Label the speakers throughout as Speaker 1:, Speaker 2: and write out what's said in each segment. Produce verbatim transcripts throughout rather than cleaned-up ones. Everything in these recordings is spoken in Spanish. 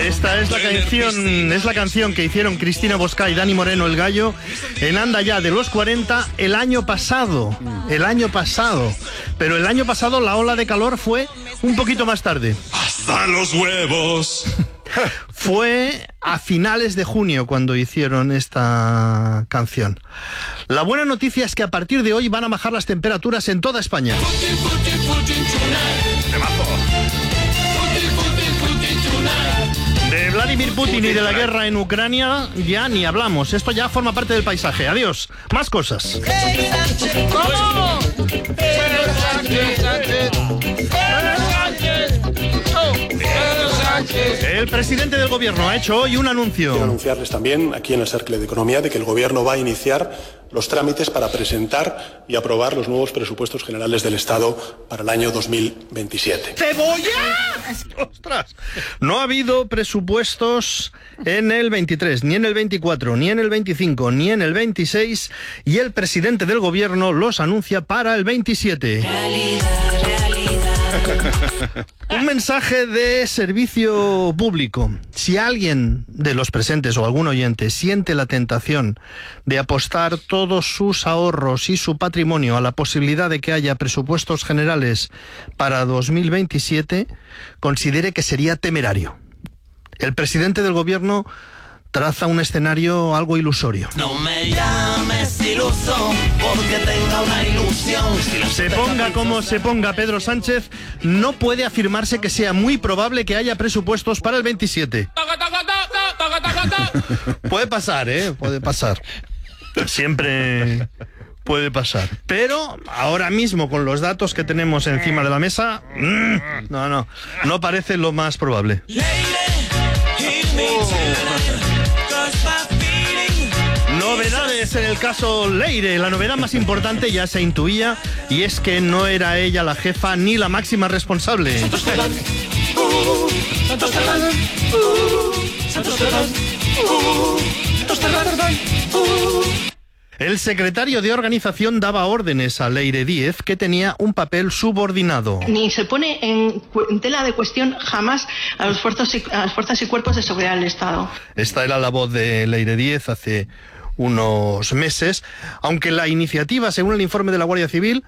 Speaker 1: Esta es la canción, es la canción que hicieron Cristina Bosca y Dani Moreno el Gallo en Anda Ya de los cuarenta el año pasado. El año pasado. Pero el año pasado la ola de calor fue un poquito más tarde.
Speaker 2: Hasta los huevos.
Speaker 1: Fue a finales de junio cuando hicieron esta canción. La buena noticia es que a partir de hoy van a bajar las temperaturas en toda España. De Vladimir Putin y de la guerra en Ucrania ya ni hablamos. Esto ya forma parte del paisaje. Adiós. Más cosas.
Speaker 3: ¿Cómo?
Speaker 1: El presidente del gobierno ha hecho hoy un anuncio.
Speaker 4: Quiero anunciarles también aquí en el Cercle de Economía de que el gobierno va a iniciar los trámites para presentar y aprobar los nuevos presupuestos generales del Estado para el año dos mil veintisiete.
Speaker 1: ¡Cebolla! ¡Ostras! No ha habido presupuestos en el veintitrés, ni en el veinticuatro, ni en el veinticinco, ni en el veintiséis, y el presidente del gobierno los anuncia para el veintisiete. Realidad, realidad. Un mensaje de servicio público. Si alguien de los presentes o algún oyente siente la tentación de apostar todos sus ahorros y su patrimonio a la posibilidad de que haya presupuestos generales para dos mil veintisiete, considere que sería temerario. El presidente del gobierno traza un escenario algo ilusorio.
Speaker 5: No me llames iluso porque tenga una ilusión.
Speaker 1: Se ponga como se ponga Pedro Sánchez, no puede afirmarse que sea muy probable que haya presupuestos para el veintisiete. Puede pasar, ¿eh? Puede pasar. Siempre puede pasar. Pero ahora mismo, con los datos que tenemos encima de la mesa, mmm, no, no, no parece lo más probable. Novedades en el caso Leire. La novedad más importante ya se intuía, y es que no era ella la jefa ni la máxima responsable. El secretario de organización daba órdenes a Leire Díez, que tenía un papel subordinado.
Speaker 6: Ni se pone en, en tela de cuestión jamás a los, fuerzas y, a las fuerzas y cuerpos de seguridad del Estado.
Speaker 1: Esta era la voz de Leire Díez hace unos meses, aunque la iniciativa, según el informe de la Guardia Civil,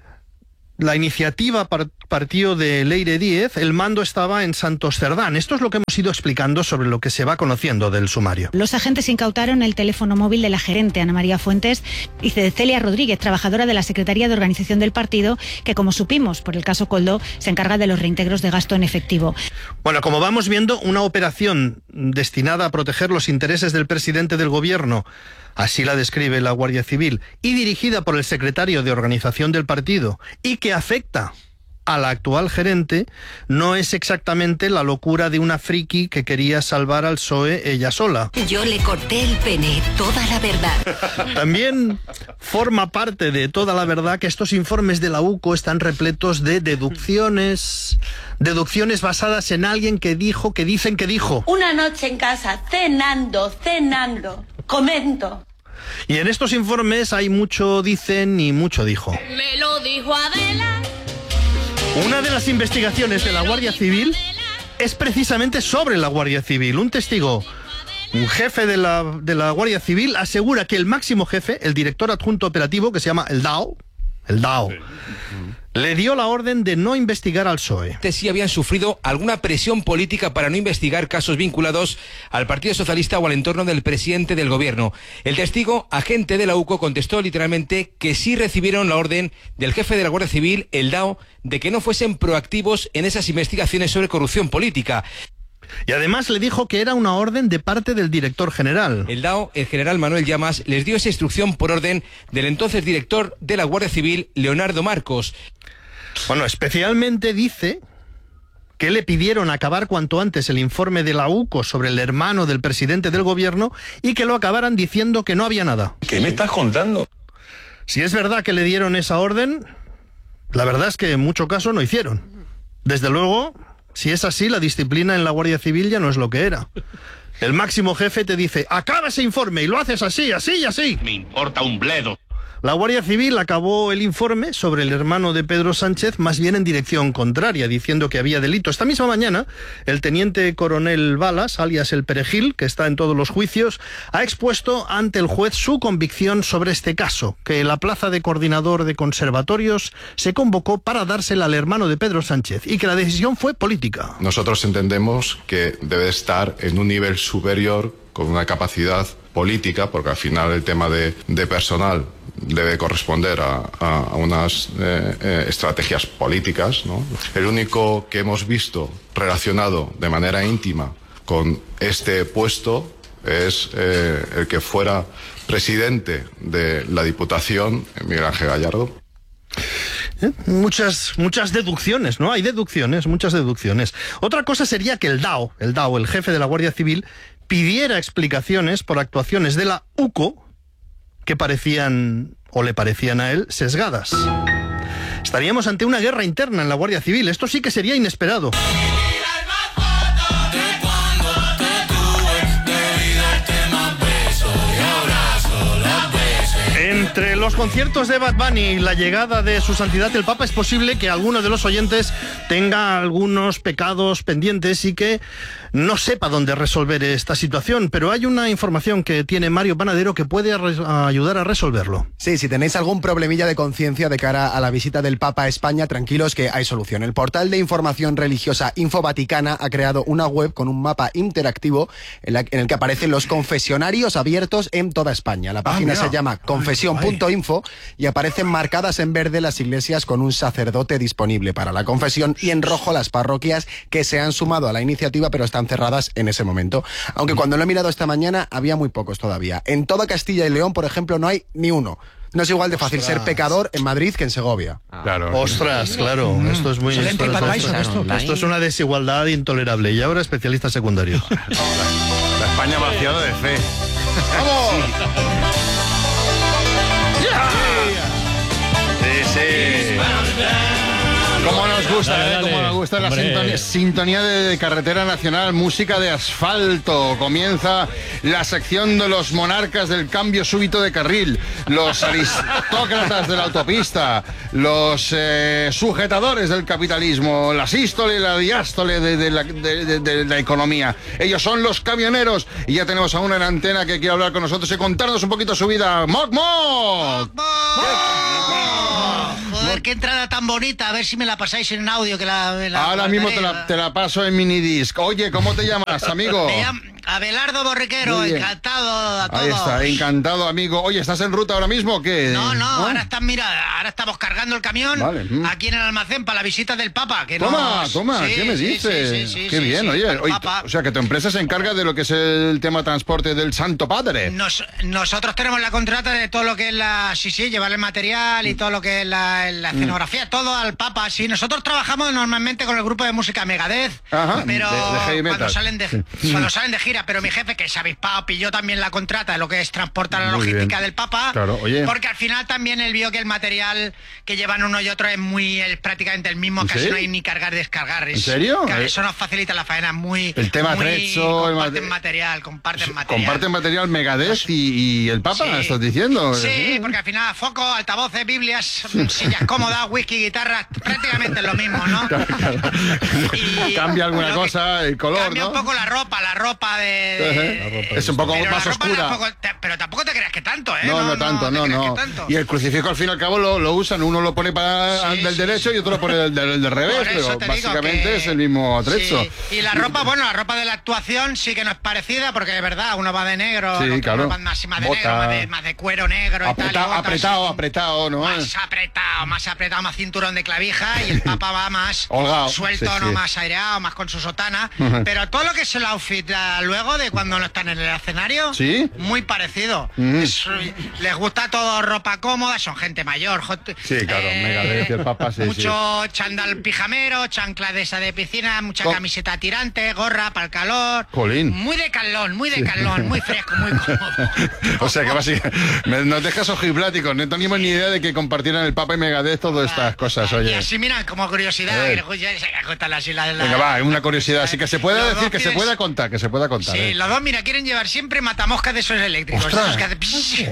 Speaker 1: la iniciativa partió de Leire Díez, el mando estaba en Santos Cerdán. Esto es lo que hemos ido explicando sobre lo que se va conociendo del sumario.
Speaker 7: Los agentes incautaron el teléfono móvil de la gerente Ana María Fuentes y de Celia Rodríguez, trabajadora de la Secretaría de Organización del partido, que, como supimos por el caso Koldo, se encarga de los reintegros de gasto en efectivo.
Speaker 1: Bueno, como vamos viendo, una operación destinada a proteger los intereses del presidente del gobierno, así la describe la Guardia Civil, y dirigida por el secretario de Organización del partido, y que afecta a la actual gerente, no es exactamente la locura de una friki que quería salvar al P S O E ella sola.
Speaker 8: Yo le corté el pene, toda la verdad.
Speaker 1: También forma parte de toda la verdad que estos informes de la U C O están repletos de deducciones, deducciones basadas en alguien que dijo, que dicen que dijo.
Speaker 9: Una noche en casa, cenando, cenando, comento.
Speaker 1: Y en estos informes hay mucho dicen y mucho dijo.
Speaker 9: Me lo dijo Adela.
Speaker 1: Una de las investigaciones de la Guardia Civil es precisamente sobre la Guardia Civil. Un testigo, un jefe de la, de la Guardia Civil, asegura que el máximo jefe, el director adjunto operativo, que se llama el D A O, el D A O, le dio la orden de no investigar al P S O E.
Speaker 10: Si habían sufrido alguna presión política para no investigar casos vinculados al Partido Socialista o al entorno del presidente del gobierno. El testigo, agente de la U C O, contestó literalmente que sí recibieron la orden del jefe de la Guardia Civil, el D A O, de que no fuesen proactivos en esas investigaciones sobre corrupción política.
Speaker 1: Y además le dijo que era una orden de parte del director general.
Speaker 10: El D A O, el general Manuel Llamas, les dio esa instrucción por orden del entonces director de la Guardia Civil, Leonardo Marcos.
Speaker 1: Bueno, especialmente dice que le pidieron acabar cuanto antes el informe de la U C O sobre el hermano del presidente del gobierno y que lo acabaran diciendo que no había nada.
Speaker 2: ¿Qué me estás contando?
Speaker 1: Si es verdad que le dieron esa orden, la verdad es que en mucho caso no hicieron. Desde luego, si es así, la disciplina en la Guardia Civil ya no es lo que era. El máximo jefe te dice, acaba ese informe, y lo haces así, así y así.
Speaker 2: Me importa un bledo.
Speaker 1: La Guardia Civil acabó el informe sobre el hermano de Pedro Sánchez más bien en dirección contraria, diciendo que había delito. Esta misma mañana, el teniente coronel Balas, alias el Perejil, que está en todos los juicios, ha expuesto ante el juez su convicción sobre este caso, que la plaza de coordinador de conservatorios se convocó para dársela al hermano de Pedro Sánchez y que la decisión fue política.
Speaker 11: Nosotros entendemos que debe estar en un nivel superior con una capacidad política, porque al final el tema de, de personal debe corresponder a, a, a unas eh, eh, estrategias políticas, ¿no? El único que hemos visto relacionado de manera íntima con este puesto es eh, el que fuera presidente de la Diputación, Miguel Ángel Gallardo.
Speaker 1: ¿Eh? Muchas, muchas deducciones, ¿no? Hay deducciones, muchas deducciones. Otra cosa sería que el D A O, el D A O, el jefe de la Guardia Civil, pidiera explicaciones por actuaciones de la U C O que parecían, o le parecían a él, sesgadas. Estaríamos ante una guerra interna en la Guardia Civil. Esto sí que sería inesperado. Entre los conciertos de Bad Bunny y la llegada de su santidad el Papa es posible que alguno de los oyentes tenga algunos pecados pendientes y que no sepa dónde resolver esta situación, pero hay una información que tiene Mario Panadero que puede a ayudar a resolverlo.
Speaker 12: Sí, si tenéis algún problemilla de conciencia de cara a la visita del Papa a España, tranquilos que hay solución. El portal de información religiosa Info Vaticana ha creado una web con un mapa interactivo en, la, en el que aparecen los confesionarios abiertos en toda España. La página ah, se llama confesión punto info y aparecen marcadas en verde las iglesias con un sacerdote disponible para la confesión y en rojo las parroquias que se han sumado a la iniciativa pero están cerradas en ese momento. Aunque cuando lo he mirado esta mañana había muy pocos todavía. En toda Castilla y León, por ejemplo, no hay ni uno. No es igual de fácil Ostras. ser pecador en Madrid que en Segovia.
Speaker 1: Ah. Claro. Ostras, claro. Mm. Esto es muy... Esto, esto, esto, esto, esto es una desigualdad intolerable. Y ahora especialista secundario.
Speaker 13: La España vaciada de fe.
Speaker 1: ¡Vamos! Sí, sí.
Speaker 13: Cómo nos gusta, dale, ¿eh? Cómo nos gusta la sintonía, sintonía de carretera nacional, música de asfalto. Comienza la sección de los monarcas del cambio súbito de carril, los aristócratas de la autopista, los eh, sujetadores del capitalismo, la sístole y la diástole de, de, la, de, de, de la economía. Ellos son los camioneros y ya tenemos a una en antena que quiere hablar con nosotros y contarnos un poquito su vida. ¡Moc, moc!
Speaker 3: Joder, qué entrada tan bonita, a ver si me la pasáis en audio que la... la
Speaker 13: Ahora mismo te la, te la paso en minidisc. Oye, ¿cómo te llamas, amigo?
Speaker 3: Me llamo Abelardo Borriquero, encantado a todos.
Speaker 13: Ahí está, encantado, amigo. Oye, ¿estás en ruta ahora mismo o qué?
Speaker 3: No, no, ¿no? ahora están, mira, ahora estamos cargando el camión vale. mm. aquí en el almacén para la visita del Papa. Que
Speaker 13: toma,
Speaker 3: nos...
Speaker 13: toma,
Speaker 3: sí,
Speaker 13: ¿qué me
Speaker 3: sí,
Speaker 13: dices?
Speaker 3: Sí, sí, sí,
Speaker 13: qué
Speaker 3: sí,
Speaker 13: bien,
Speaker 3: sí,
Speaker 13: oye.
Speaker 3: oye
Speaker 13: o sea, que tu empresa se encarga de lo que es el tema transporte del Santo Padre.
Speaker 3: Nos, nosotros tenemos la contrata de todo lo que es la... Sí, sí, llevar el material y todo lo que es la, la escenografía, mm. todo al Papa. Sí, nosotros trabajamos normalmente con el grupo de música Megadeth, Ajá, pero de, de heavy metal. Cuando, salen de, sí. cuando salen de gira, pero mi jefe, que es avispado, pilló también la contrata de lo que es transportar la Muy logística bien. del Papa,
Speaker 13: claro, oye.
Speaker 3: porque al final también él vio que el material que llevan uno y otro es muy es prácticamente el mismo, casi ¿Sí? no hay ni cargar y descargar. Es,
Speaker 13: ¿En serio?
Speaker 3: Claro, eso nos facilita la faena, muy...
Speaker 13: El tema
Speaker 3: muy,
Speaker 13: Trezzo...
Speaker 3: Comparten
Speaker 13: el
Speaker 3: material, comparten material.
Speaker 13: Comparten material Megadeth y, y el Papa, sí. ¿estás diciendo?
Speaker 3: Sí, ¿sí? Porque al final foco, altavoces, biblias, sillas cómodas, whisky, guitarras, prácticamente es lo mismo, ¿no?
Speaker 13: Claro, claro. Y cambia alguna cosa, el color,
Speaker 3: cambia
Speaker 13: ¿no?
Speaker 3: un poco la ropa, la ropa de... de...
Speaker 13: La ropa es un poco pero más oscura.
Speaker 3: Tampoco, te, pero tampoco te creas que tanto, ¿eh?
Speaker 13: No, no, no tanto, no, no. no. Tanto. Y el crucifijo al fin y al cabo lo, lo usan, uno lo pone para sí, del sí, derecho sí. y otro lo pone del, del, del revés, pero básicamente que... es el mismo atrezo.
Speaker 3: Sí. Y la ropa, bueno, la ropa de la actuación sí que no es parecida, porque de verdad, uno va de negro,
Speaker 13: sí,
Speaker 3: otro
Speaker 13: claro.
Speaker 3: va más, más de Bota. negro, más de, más de cuero negro
Speaker 13: Apreta,
Speaker 3: y tal. Y botas,
Speaker 13: apretado, apretado, ¿no?
Speaker 3: Más apretado, más apretado, más cinturón de clavija, y el Papa va más
Speaker 13: Holgado.
Speaker 3: suelto,
Speaker 13: sí,
Speaker 3: no
Speaker 13: sí.
Speaker 3: más aireado, más con su sotana.
Speaker 13: Uh-huh.
Speaker 3: Pero todo lo que es el outfit luego de cuando no están en el escenario,
Speaker 13: ¿Sí?
Speaker 3: muy parecido.
Speaker 13: Uh-huh.
Speaker 3: Es, les gusta todo ropa cómoda, son gente mayor.
Speaker 13: Sí, claro, eh, Megadeth, el Papa, sí,
Speaker 3: mucho
Speaker 13: sí.
Speaker 3: chándal pijamero, chancla de esa de piscina, mucha
Speaker 13: ¿Cómo?
Speaker 3: camiseta tirante, gorra para el calor.
Speaker 13: Colín.
Speaker 3: Muy de calón, muy de sí. calón, muy fresco, muy cómodo.
Speaker 13: O sea que básicamente nos dejas ojipláticos, no teníamos ni idea de que compartieran el Papa y Megadeth todas estas cosas, oye.
Speaker 3: Y así, mira, como curiosidad,
Speaker 13: eh.
Speaker 3: que contarla así la, la,
Speaker 13: Venga, va, una curiosidad, así que se pueda decir, que se pueda contar, que se pueda contar. contar.
Speaker 3: Sí,
Speaker 13: ¿eh?
Speaker 3: los dos, mira, quieren llevar siempre matamoscas de esos eléctricos.
Speaker 13: ¡Ostras!
Speaker 3: Esos que hacen psh,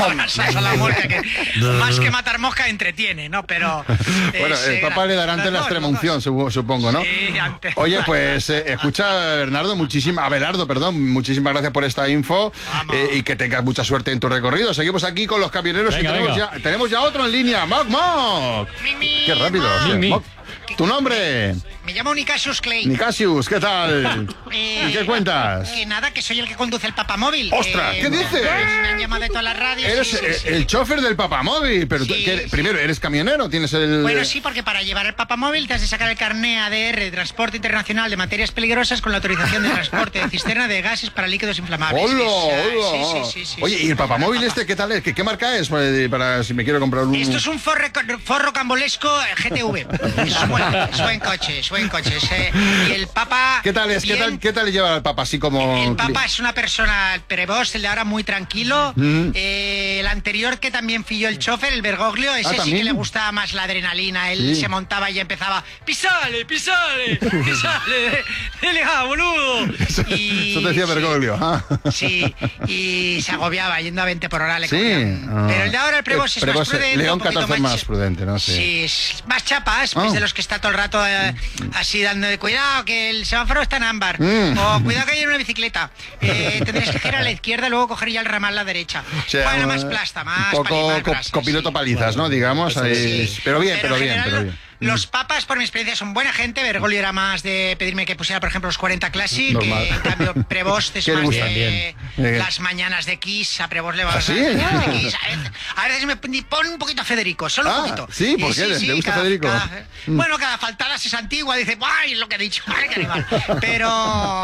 Speaker 3: a la mosca, que más que matar mosca entretiene, ¿no? Pero...
Speaker 13: Bueno, el Papa le dará antes la extrema unción, supongo, ¿no?
Speaker 3: Sí, antes.
Speaker 13: Oye, pues eh, escucha, Bernardo, muchísimas, Abelardo, perdón, muchísimas gracias por esta info eh, y que tengas mucha suerte en tu recorrido. Seguimos aquí con los camioneros
Speaker 14: Venga,
Speaker 13: y tenemos
Speaker 14: venga.
Speaker 13: ya, tenemos ya otro en línea. ¡Moc, Moc! ¡Qué rápido!
Speaker 14: Mi, mi.
Speaker 13: Moc. ¿Tu nombre?
Speaker 3: Me llamo Nicasius Clay.
Speaker 13: Nicasius, ¿qué tal?
Speaker 3: Eh,
Speaker 13: ¿Y qué cuentas?
Speaker 3: Que nada, que soy el que conduce el papamóvil.
Speaker 13: ¡Ostras!
Speaker 3: Eh,
Speaker 13: ¿Qué dices?
Speaker 3: Me han llamado de todas las radios.
Speaker 13: Eres
Speaker 3: sí, sí,
Speaker 13: eh,
Speaker 3: sí.
Speaker 13: el chofer del papamóvil, pero tú,
Speaker 3: Sí,
Speaker 13: ¿qué-
Speaker 3: sí.
Speaker 13: primero, ¿eres camionero? ¿Tienes el...?
Speaker 3: Bueno, sí, porque para llevar el papamóvil te has de sacar el carné A D R de Transporte Internacional de Materias Peligrosas con la autorización de transporte de cisterna de gases para líquidos inflamables.
Speaker 13: ¡Hola!
Speaker 3: Es, ah,
Speaker 13: hola.
Speaker 3: sí, sí, sí, sí,
Speaker 13: Oye,
Speaker 3: sí.
Speaker 13: ¿y el papamóvil este qué tal es? ¿Qué, qué marca es? Para, para si me quiero comprar un...
Speaker 3: Esto es un forre- forro cambolesco G T V. Es buen, es buen coche, es buen coche. es, eh, y el Papa...
Speaker 13: ¿Qué tal es? ¿Qué
Speaker 3: bien.
Speaker 13: tal, ¿Qué tal lleva al Papa así como...?
Speaker 3: El Papa es una persona, el prebost, el de ahora muy tranquilo.
Speaker 13: Mm.
Speaker 3: Eh, el anterior que también filló el chofer, el Bergoglio, ese sí
Speaker 13: ¿también?
Speaker 3: que le gustaba más la adrenalina. Él
Speaker 13: Sí.
Speaker 3: se montaba y empezaba, ¡pisale, pisale, pisale! ¡Dele, ah, boludo! Y,
Speaker 13: Eso te decía
Speaker 3: sí,
Speaker 13: Bergoglio. ah.
Speaker 3: Sí, y se agobiaba yendo a veinte por hora. Le
Speaker 13: Sí.
Speaker 3: cogían.
Speaker 13: ah.
Speaker 3: Pero el de ahora, el prebost,
Speaker 13: Eh,
Speaker 3: es más
Speaker 13: Prebost,
Speaker 3: prudente.
Speaker 13: León
Speaker 3: un poquito
Speaker 13: catorce es
Speaker 3: más
Speaker 13: más prudente, ¿no? Sí.
Speaker 3: Sí, es más chapas,
Speaker 13: Ah.
Speaker 3: es de los que está todo el rato eh, así dando de cuidado, que el semáforo está en ámbar.
Speaker 13: Mm.
Speaker 3: O cuidado que hay una bicicleta. Eh, tendrías que girar a la izquierda y luego coger ya el ramal a la derecha.
Speaker 13: O sea,
Speaker 3: bueno, más
Speaker 13: eh,
Speaker 3: plasta,
Speaker 13: un
Speaker 3: más
Speaker 13: poco
Speaker 3: pali- más
Speaker 13: co-
Speaker 3: grasa,
Speaker 13: copiloto
Speaker 3: sí.
Speaker 13: palizas, ¿no? Digamos. ahí-
Speaker 3: Sí.
Speaker 13: Pero bien, pero,
Speaker 3: en
Speaker 13: bien,
Speaker 3: general,
Speaker 13: pero bien.
Speaker 3: Los papas, por mi experiencia, son buena gente. Bergoglio era más de pedirme que pusiera, por ejemplo, los cuarenta Classic.
Speaker 13: Normal.
Speaker 3: Que, en cambio, Prevost es
Speaker 13: ¿Qué le
Speaker 3: más
Speaker 13: gusta?
Speaker 3: de
Speaker 13: Bien.
Speaker 3: las mañanas de Kiss. A Prevost le va
Speaker 13: ¿Ah,
Speaker 3: a
Speaker 13: sí?
Speaker 3: las mañanas de Kiss. A veces, a veces me pon un poquito a Federico, solo
Speaker 13: Ah,
Speaker 3: un poquito.
Speaker 13: sí, ¿por
Speaker 3: Y
Speaker 13: qué? ¿Le gusta
Speaker 3: cada-
Speaker 13: Federico?
Speaker 3: cada-
Speaker 13: Mm.
Speaker 3: Bueno, cada faltada es antigua. Dice, ¡ay! Lo que he dicho. ¡Ay, qué animal! Pero.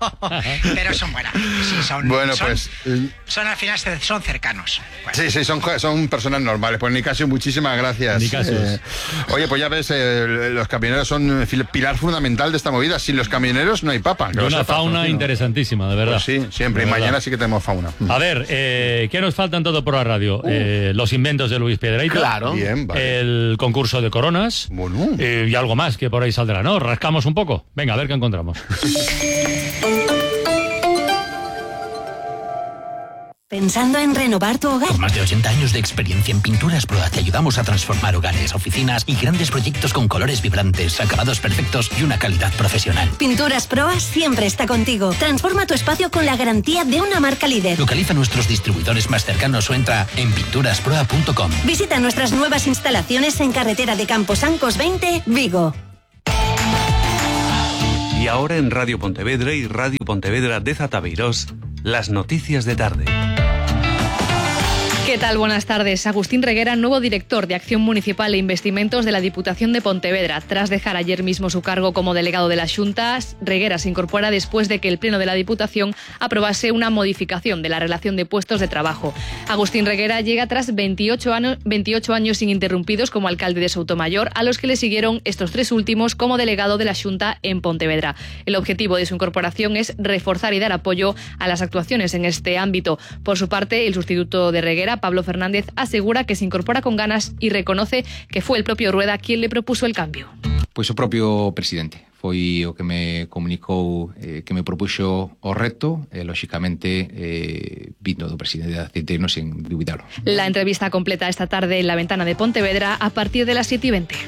Speaker 3: Pero son buenas. Sí, son,
Speaker 13: Bueno,
Speaker 3: son-
Speaker 13: pues... eh,
Speaker 3: Son al final son cercanos. Bueno.
Speaker 13: Sí, sí, son, son personas normales. Pues Nicasio, muchísimas gracias.
Speaker 14: Nicasius.
Speaker 13: Eh, oye, pues ya ves, eh, los camioneros son fil- pilar fundamental de esta movida. Sin los camioneros no hay papa. que
Speaker 14: Y
Speaker 13: lo
Speaker 14: una
Speaker 13: sepas,
Speaker 14: fauna
Speaker 13: Rocío.
Speaker 14: interesantísima, de verdad.
Speaker 13: Pues sí, siempre.
Speaker 14: De
Speaker 13: Y
Speaker 14: verdad.
Speaker 13: mañana sí que tenemos fauna.
Speaker 14: A ver, eh, ¿qué nos falta en todo por la radio? Eh, los inventos de Luis Piedrahita.
Speaker 12: Claro.
Speaker 13: Bien, vale.
Speaker 14: El concurso de coronas.
Speaker 13: Bueno.
Speaker 14: eh, y algo más que por ahí saldrá, ¿no? Rascamos un poco. Venga, a ver qué encontramos.
Speaker 8: ¿Pensando en renovar tu hogar?
Speaker 15: Con más de ochenta años de experiencia en Pinturas Proa te ayudamos a transformar hogares, oficinas y grandes proyectos con colores vibrantes, acabados perfectos y una calidad profesional.
Speaker 8: Pinturas Proa siempre está contigo. Transforma tu espacio con la garantía de una marca líder.
Speaker 15: Localiza nuestros distribuidores más cercanos o entra en pinturas proa punto com.
Speaker 8: Visita nuestras nuevas instalaciones en carretera de Camposancos veinte, Vigo.
Speaker 16: Y ahora en Radio Pontevedra y Radio Pontevedra de Zatabeirós, las noticias de tarde.
Speaker 17: ¿Qué tal? Buenas tardes. Agustín Reguera, nuevo director de Acción Municipal e Investimentos de la Diputación de Pontevedra. Tras dejar ayer mismo su cargo como delegado de las Xuntas, Reguera se incorpora después de que el Pleno de la Diputación aprobase una modificación de la relación de puestos de trabajo. Agustín Reguera llega tras veintiocho años, veintiocho años ininterrumpidos como alcalde de Soutomayor, a los que le siguieron estos tres últimos como delegado de la Xunta en Pontevedra. El objetivo de su incorporación es reforzar y dar apoyo a las actuaciones en este ámbito. Por su parte, el sustituto de Reguera, Pablo Fernández, asegura que se incorpora con ganas y reconoce que fue el propio Rueda quien le propuso el cambio.
Speaker 10: Pois o propio presidente foi o que me comunicou, eh, que me propuxo o reto, e, lóxicamente, eh, vindo do presidente de Aceiteno sen dubidalo.
Speaker 17: La entrevista completa esta tarde en la ventana de Pontevedra a partir de las siete y veinte.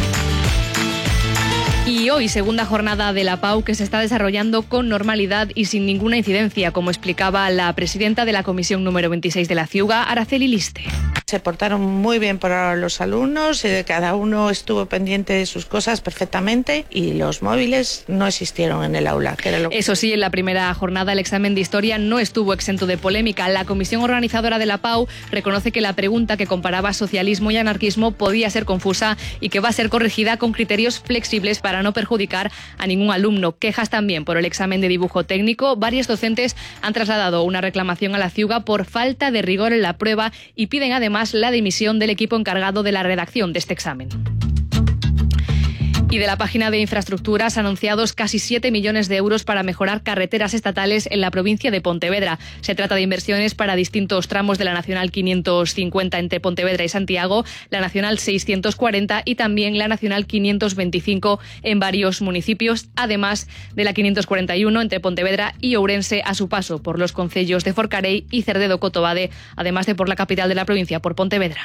Speaker 17: Y hoy, segunda jornada de la PAU que se está desarrollando con normalidad y sin ninguna incidencia, como explicaba la presidenta de la comisión número veintiséis de la Ciuga, Araceli Liste.
Speaker 18: Se portaron muy bien por los alumnos, eh, cada uno estuvo pendiente de sus cosas perfectamente y los móviles no existieron en el aula. Que era lo...
Speaker 17: Eso sí, en la primera jornada el examen de historia no estuvo exento de polémica. La comisión organizadora de la PAU reconoce que la pregunta que comparaba socialismo y anarquismo podía ser confusa y que va a ser corregida con criterios flexibles para no perjudicar a ningún alumno. Quejas también por el examen de dibujo técnico. Varios docentes han trasladado una reclamación a la Ciuga por falta de rigor en la prueba y piden además la dimisión del equipo encargado de la redacción de este examen. Y de la página de infraestructuras, anunciados casi siete millones de euros para mejorar carreteras estatales en la provincia de Pontevedra. Se trata de inversiones para distintos tramos de la Nacional quinientos cincuenta entre Pontevedra y Santiago, la Nacional seiscientos cuarenta y también la Nacional quinientos veinticinco en varios municipios, además de la quinientos cuarenta y uno entre Pontevedra y Ourense a su paso por los concellos de Forcarei y Cerdedo-Cotobade, además de por la capital de la provincia, por Pontevedra.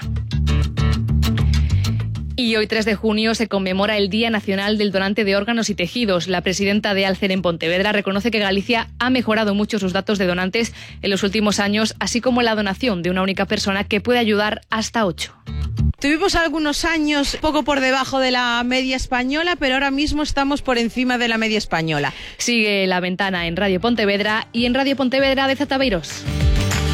Speaker 17: Y hoy, tres de junio, se conmemora el Día Nacional del Donante de Órganos y Tejidos. La presidenta de Alcer en Pontevedra reconoce que Galicia ha mejorado mucho sus datos de donantes en los últimos años, así como la donación de una única persona que puede ayudar hasta ocho.
Speaker 19: Tuvimos algunos años poco por debajo de la media española, pero ahora mismo estamos por encima de la media española.
Speaker 17: Sigue La Ventana en Radio Pontevedra y en Radio Pontevedra de Zata Beiros.